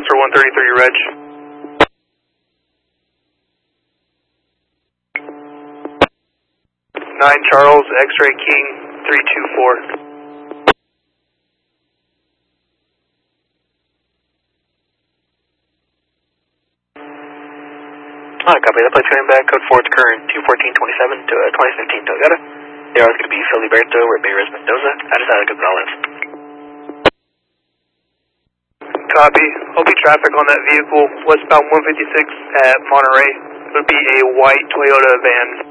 for 133 Reg. 9 Charles, X-Ray King, 324. Copy. That plate coming back, code 4 to current 21427 to 2015 Toyota. They are going to be Filiberto, Ramirez, Mendoza. I just had a good knowledge. Copy. There'll be traffic on that vehicle, westbound 156 at Monterey. It would be a white Toyota van.